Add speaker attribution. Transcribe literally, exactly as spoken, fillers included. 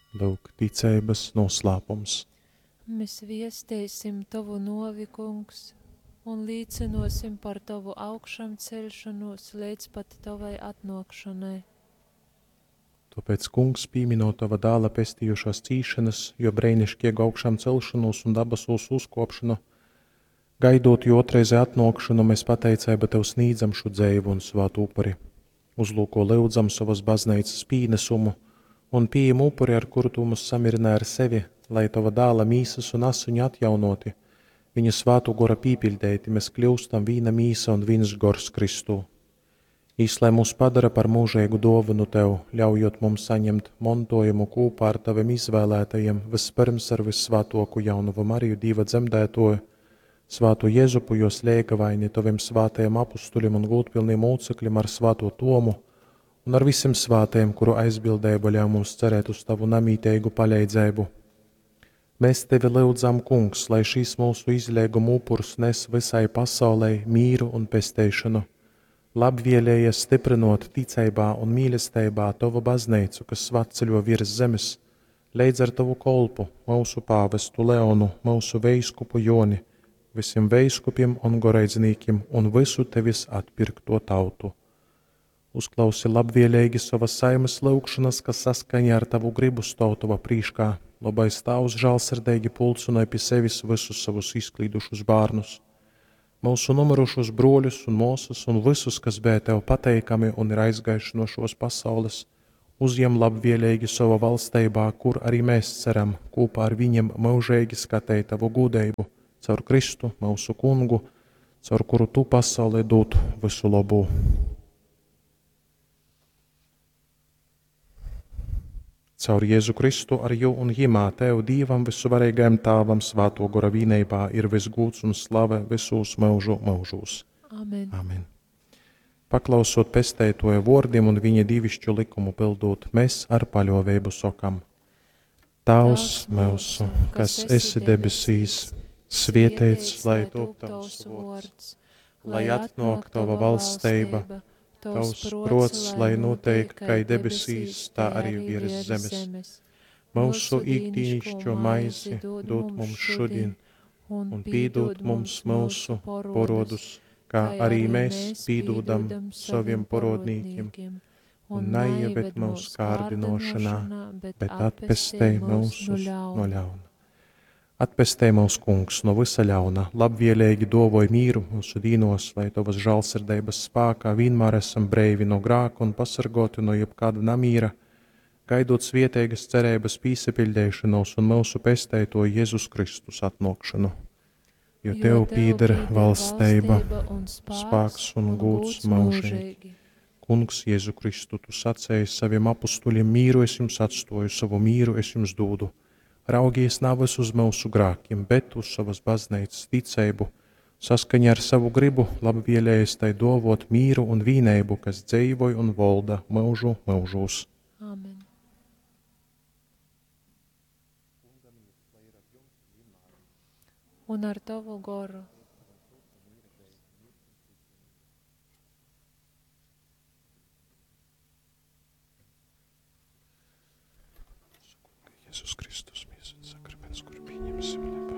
Speaker 1: Lūk, ticības noslēpums.
Speaker 2: Mēs viestēsim tavu novi, kungs, un līdzinosim par tavu augšām celšanos līdz pat tavai atnākšanai.
Speaker 1: Tāpēc, kungs, pieminot tava dēla pestījušās cīšanas, jo brēnišķīgu augšām celšanos un dabasos uzkopšanu, gaidot jo otrreiz atnākšanu, mēs pateicēba tev sniedzam šo dzēju un svātu upuri. Uzlūko lūdzam savas baznīcas pīnesumu un pieejam upuri, ar kuru tu mūs samierināji ar sevi, lai tava dēla mīsas un asiņu atjaunoti, viņa svātu gora pīpildēti, mēs kļūstam vīna mīsa un viens gors Kristū. Īslai mūs padara par mūžēgu dovanu tev, ļaujot mums saņemt montojumu kūpā ar taviem izvēlētajiem, vispirms ar vissvātoku jaunuvu Mariju, Dieva dzemdētoju, svāto Jēzupu, jo slēgavaini taviem svātajiem apustuļiem un gūtpilniem mūcekļiem ar svāto Tomu un ar visiem svātajiem, kuru aizbildēbu ļauj mums cerēt uz tavu namīteigu paļaidzēbu. Mēs tevi lūdzam, kungs, lai šīs mūsu izliegumu upurs nes visai pasaulē mīru un pestēšanu. Labvielējies stiprinot ticībā un mīlestībā tavu baznīcu, kas svatceļo virs zemes, leidz ar tavu kolpu, mūsu pāvestu Leonu, mūsu veiskupu Joni, visiem veiskupiem un goreidzniekiem un visu tevis atpirkto tautu. Uzklausi labvielīgi savas saimes lūgšanas, kas saskaņā ar tavu gribu stāv tava prīškā, labais tavs žēlsirdīgi pulcināja pie sevis visus savus izklīdušus bārnus. Mūsu nomirušos broļus un mūsus un visus, kas bija tev pateikami un ir aizgājuši no šos pasaules, uzņem labvielīgi savā valstībā, kur arī mēs ceram, kopā ar viņiem mūžīgi skatēt tavu gudējumu, caur Kristu, mūsu kungu, caur kuru tu pasaulē dot visu labu. Caur Jēzu Kristu ar jū un jimā tev, Dievam visuvarīgajam Tāvam, svāto gora vīneibā, ir visgūds un slave visos mūžu mūžos.
Speaker 2: Amen.
Speaker 1: Amen. Paklausot pestētoja vārdiem un viņa divišķu likumu pildot, mēs ar paļāvību sakam: Tavs mūsu, kas esi debesīs, svētīts lai top tavs vārds, lai atnāk tava valstība, tavs prots, lai notiek kā debesīs, tā arī virs zemes. Mūsu ikdienišķo maizi dod mums šodien, un pīdod mums mūsu porodus, kā arī mēs pīdodam saviem porodnīkiem. Un neieved mūsu kārdinošanā, bet atpestē mūsu no ļauna. Atpestē mūs, kungs, no visa ļauna, labvielīgi dovoj mīru mūsu dīnos, lai tavas žēlsirdības spēkā vienmēr esam breivi no grāka un pasargoti no jebkāda namīra, gaidot svietēgas cerības pīsapildēšanos un mūsu pestēto Jēzus Kristus atnākšanu. Jo tev pīder valstība, spēks un gūds mūžīgi. Kungs, Jēzu Kristu, tu sacēji saviem apustuļiem: mīru es jums atstāju, savu mīru es jums dodu. Raugies nav uz mūsu grākiem, bet uz savas baznīcas ticību, saskaņā ar savu gribu labvielējies tai dovot mīru un vīneibu, kas dzīvoja un valda mūžu mūžos.
Speaker 2: Amen. Un ar tavu goru.
Speaker 1: Jēzus Kristus.